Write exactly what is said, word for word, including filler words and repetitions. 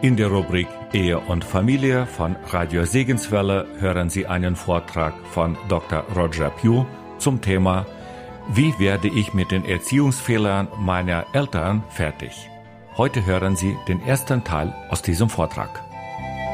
In der Rubrik Ehe und Familie von Radio Segenswelle hören Sie einen Vortrag von Doktor Roger Pugh zum Thema Wie werde ich mit den Erziehungsfehlern meiner Eltern fertig? Heute hören Sie den ersten Teil aus diesem Vortrag.